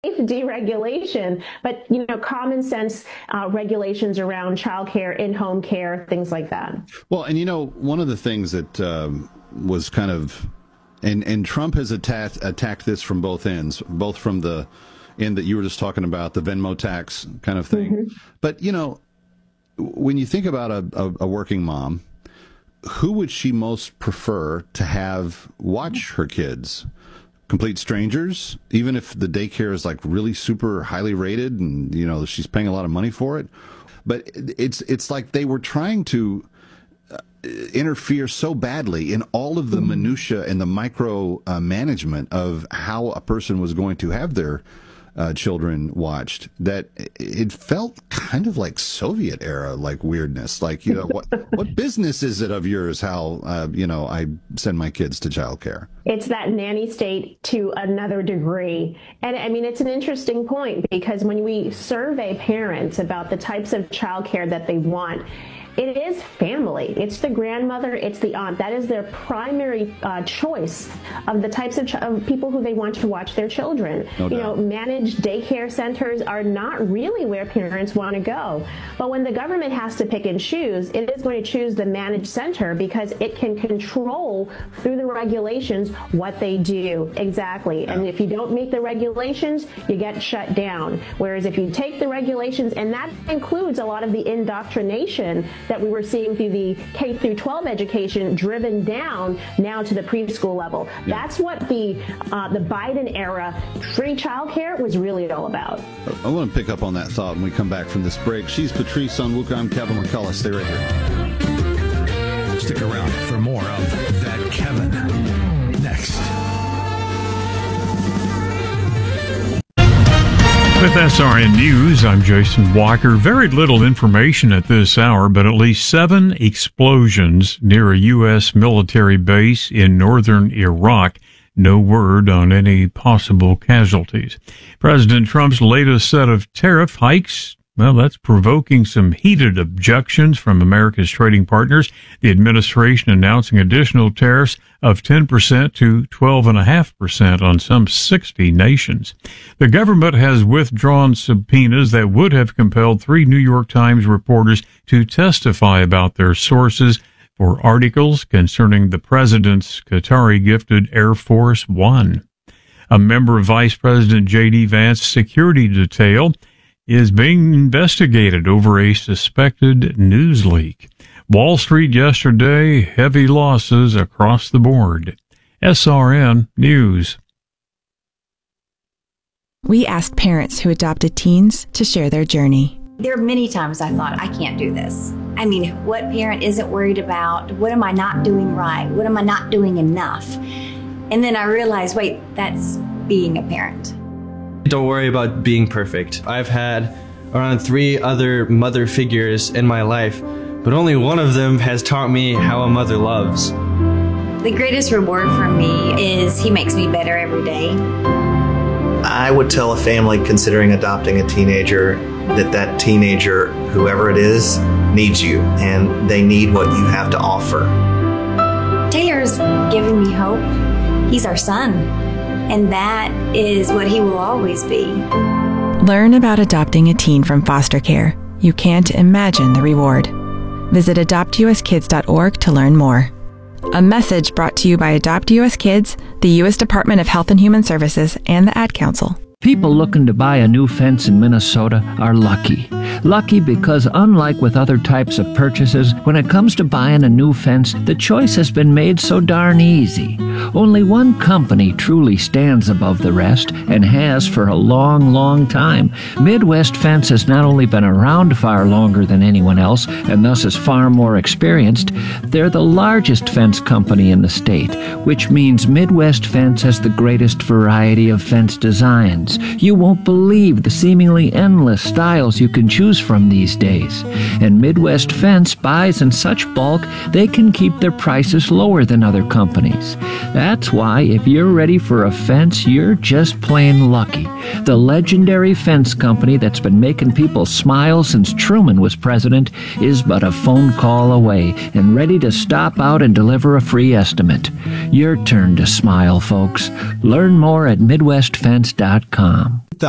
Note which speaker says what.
Speaker 1: deregulation, but common sense regulations around childcare, in-home care, things like that.
Speaker 2: Well, and one of the things that was kind of, and Trump has attacked this from both ends, both from the end that you were just talking about, the Venmo tax kind of thing. Mm-hmm. But when you think about a working mom, who would she most prefer to have watch her kids? Complete strangers, even if the daycare is like really super highly rated and she's paying a lot of money for it. But it's like they were trying to interfere so badly in all of the minutia and the micro management of how a person was going to have their children watched, that it felt kind of like Soviet era, like weirdness. Like, what business is it of yours how, I send my kids to childcare?
Speaker 1: It's that nanny state to another degree. And I mean, it's an interesting point because when we survey parents about the types of childcare that they want, it is family. It's the grandmother, it's the aunt. That is their primary choice of the types of people who they want to watch their children. No managed daycare centers are not really where parents want to go. But when the government has to pick and choose, it is going to choose the managed center because it can control through the regulations what they do. Exactly. And if you don't meet the regulations, you get shut down. Whereas if you take the regulations, and that includes a lot of the indoctrination that we were seeing through the K through 12 education driven down now to the preschool level. Yeah. That's what the Biden era free childcare was really all about.
Speaker 2: I want to pick up on that thought when we come back from this break. She's Patrice Onwuka. I'm Kevin McCullough. Stay right here.
Speaker 3: Stick around for more of That Kevin next.
Speaker 4: With SRN News, I'm Jason Walker. Very little information at this hour, but at least 7 explosions near a U.S. military base in northern Iraq. No word on any possible casualties. President Trump's latest set of tariff hikes, well, that's provoking some heated objections from America's trading partners. The administration announcing additional tariffs of 10% to 12.5% on some 60 nations. The government has withdrawn subpoenas that would have compelled 3 New York Times reporters to testify about their sources for articles concerning the president's Qatari-gifted Air Force One. A member of Vice President J.D. Vance's security detail is being investigated over a suspected news leak. Wall Street yesterday, heavy losses across the board. SRN News.
Speaker 5: We asked parents who adopted teens to share their journey.
Speaker 6: There are many times I thought, I can't do this. I mean, what parent isn't worried about? What am I not doing right? What am I not doing enough? And then I realized, wait, that's being a parent.
Speaker 7: Don't worry about being perfect. I've had around 3 other mother figures in my life, but only one of them has taught me how a mother loves.
Speaker 6: The greatest reward for me is he makes me better every day.
Speaker 8: I would tell a family considering adopting a teenager that teenager, whoever it is, needs you, and they need what you have to offer.
Speaker 6: Taylor's given me hope. He's our son, and that is what he will always be.
Speaker 5: Learn about adopting a teen from foster care. You can't imagine the reward. Visit adoptuskids.org to learn more. A message brought to you by Adopt US Kids, the U.S. Department of Health and Human Services, and the Ad Council.
Speaker 9: People looking to buy a new fence in Minnesota are lucky. Lucky because unlike with other types of purchases, when it comes to buying a new fence, the choice has been made so darn easy. Only one company truly stands above the rest and has for a long, long time. Midwest Fence has not only been around far longer than anyone else and thus is far more experienced, they're the largest fence company in the state, which means Midwest Fence has the greatest variety of fence designs. You won't believe the seemingly endless styles you can choose from these days. And Midwest Fence buys in such bulk, they can keep their prices lower than other companies. That's why if you're ready for a fence, you're just plain lucky. The legendary fence company that's been making people smile since Truman was president is but a phone call away and ready to stop out and deliver a free estimate. Your turn to smile, folks. Learn more at MidwestFence.com.